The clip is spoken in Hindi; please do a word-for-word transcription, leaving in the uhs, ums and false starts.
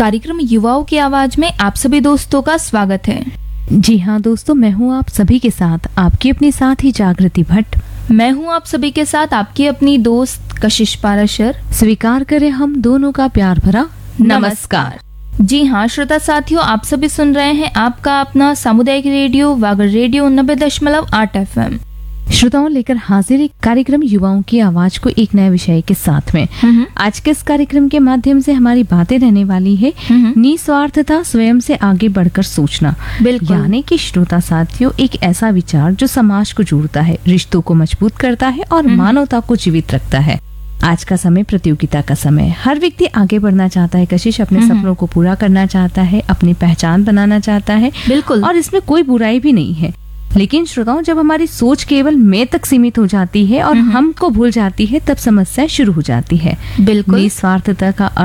कार्यक्रम युवाओं की आवाज में आप सभी दोस्तों का स्वागत है। जी हाँ दोस्तों, मैं हूँ आप सभी के साथ आपकी अपनी साथी जागृति भट्ट। मैं हूँ आप सभी के साथ आपकी अपनी दोस्त कशिश पाराशर। स्वीकार करें हम दोनों का प्यार भरा नमस्कार। जी हाँ श्रोता साथियों, आप सभी सुन रहे हैं आपका अपना सामुदायिक रेडियो वागर रेडियो नब्बे दशमलव आठ एफ एम। श्रोताओं, लेकर हाजिर एक कार्यक्रम युवाओं की आवाज को एक नए विषय के साथ में। आज के इस कार्यक्रम के माध्यम से हमारी बातें रहने वाली है निस्वार्थता, स्वयं से आगे बढ़कर सोचना। बिल्कुल, यानी कि श्रोता साथियों, एक ऐसा विचार जो समाज को जोड़ता है, रिश्तों को मजबूत करता है और मानवता को जीवित रखता है। आज का समय प्रतियोगिता का समय, हर व्यक्ति आगे बढ़ना चाहता है कशिश, अपने सपनों को पूरा करना चाहता है, अपनी पहचान बनाना चाहता है। बिल्कुल, और इसमें कोई बुराई भी नहीं है। लेकिन श्रोताओं, जब हमारी सोच केवल मैं तक सीमित हो जाती है और हमको भूल जाती है, तब समस्या शुरू हो जाती है। बिल्कुल, निस्वार्थता का